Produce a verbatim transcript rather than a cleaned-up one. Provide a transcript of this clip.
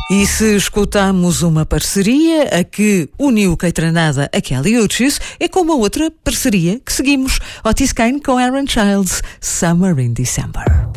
E se escutamos uma parceria a que uniu Keitranada a Kelly Uchis, é com uma outra parceria que seguimos. Otis Kane com Aaron Childs, Summer in December.